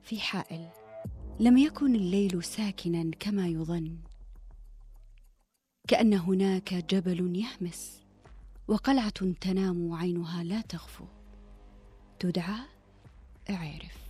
في حائل لم يكن الليل ساكنا كما يظن، كأن هناك جبل يهمس وقلعة تنام عينها لا تغفو، تدعى اعرف.